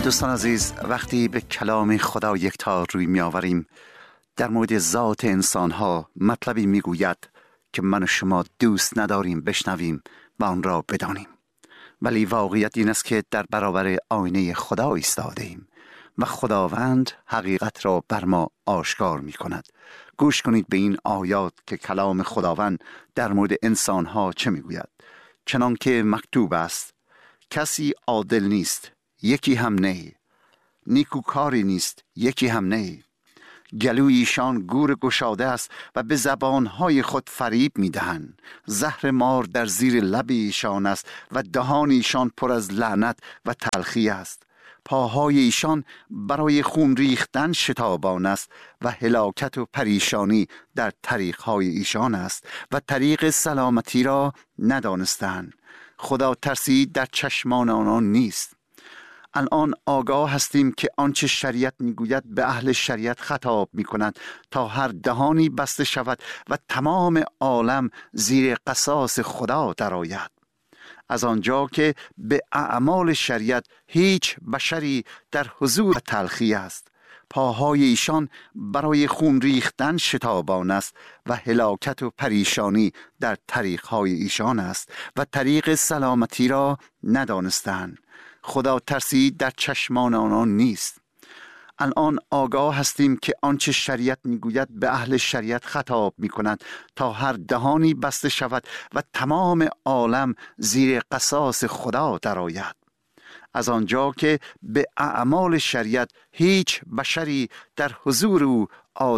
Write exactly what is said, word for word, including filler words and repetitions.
دوستان عزیز، وقتی به کلام خدا یکتا روی می آوریم، در مورد ذات انسان ها مطلبی می گوید که من و شما دوست نداریم بشنویم و آن را بدانیم. ولی واقعیت این است که در برابر آینه خدا ایستاده ایم و خداوند حقیقت را بر ما آشکار می کند. گوش کنید به این آیات که کلام خداوند در مورد انسان ها چه می گوید. چنان که مکتوب است: کسی عادل نیست، یکی هم نه، نیکوکاری نیست، یکی هم نه. گلوی ایشان گور گشاده است و به زبانهای خود فریب می دهند. زهر مار در زیر لب ایشان است و دهان ایشان پر از لعنت و تلخی است. پاهای ایشان برای خون ریختن شتابان است و هلاکت و پریشانی در طریقهای ایشان است و طریق سلامتی را ندانستند. خدا ترسی در چشمان آنان نیست. الان آگاه هستیم که آنچه شریعت میگوید به اهل شریعت خطاب میکند تا هر دهانی بسته شود و تمام عالم زیر قصاص خدا درآید. از آنجا که به اعمال شریعت هیچ بشری در حضور تلخی است. پاهای ایشان برای خون ریختن شتابان است و هلاکت و پریشانی در طریقهای ایشان است و طریق سلامتی را ندانستند. خدا ترسی در چشمان آنان نیست. الان آگاه هستیم که آنچه شریعت میگوید به اهل شریعت خطاب میکند تا هر دهانی بسته شود و تمام عالم زیر قصاص خدا درآید. از آنجا که به اعمال شریعت هیچ بشری در حضور او